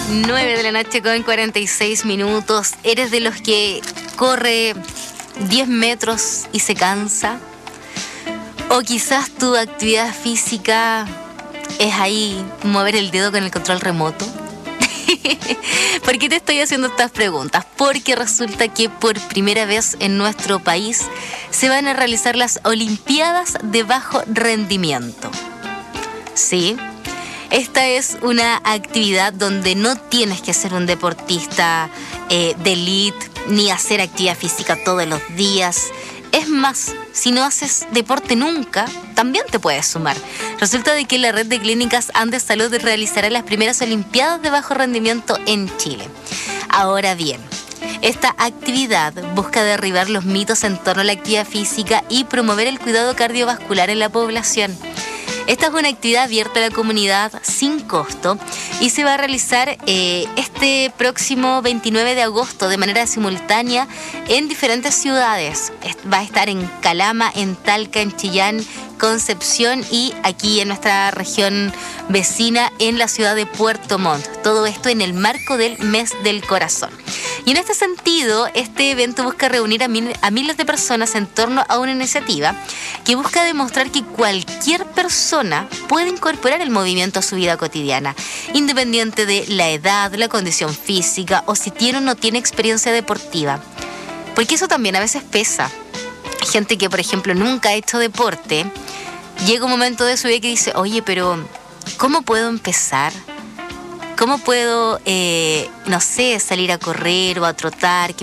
9 de la noche con 46 minutos. ¿Eres de los que corre 10 metros y se cansa? ¿O quizás tu actividad física es ahí mover el dedo con el control remoto? ¿Por qué te estoy haciendo estas preguntas? Porque resulta que por primera vez en nuestro país se van a realizar las Olimpiadas de Bajo Rendimiento. ¿Sí? Esta es una actividad donde no tienes que ser un deportista de élite ni hacer actividad física todos los días. Es más, si no haces deporte nunca, también te puedes sumar. Resulta de que la red de clínicas Andes Salud realizará las primeras Olimpiadas de Bajo Rendimiento en Chile. Ahora bien, esta actividad busca derribar los mitos en torno a la actividad física y promover el cuidado cardiovascular en la población. Esta es una actividad abierta a la comunidad sin costo y se va a realizar este próximo 29 de agosto de manera simultánea en diferentes ciudades. Va a estar en Calama, en Talca, en Chillán, Concepción y aquí en nuestra región vecina en la ciudad de Puerto Montt. Todo esto en el marco del Mes del Corazón. Y en este sentido, este evento busca reunir a miles de personas en torno a una iniciativa que busca demostrar que cualquier persona puede incorporar el movimiento a su vida cotidiana, independiente de la edad, la condición física o si tiene o no tiene experiencia deportiva. Porque eso también a veces pesa. Hay gente que, por ejemplo, nunca ha hecho deporte. Llega un momento de su vida que dice, oye, pero ¿cómo puedo empezar? ¿Cómo puedo, no sé, salir a correr o a trotar?